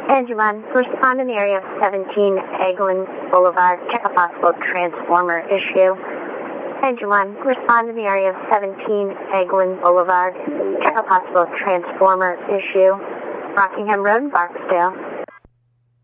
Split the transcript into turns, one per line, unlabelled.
Engine 1, respond in the area of 17 Eglin Boulevard. Check a possible transformer issue. Engine 1, respond in the area of 17 Eglin Boulevard. Check a possible transformer issue. Rockingham Road, Barksdale.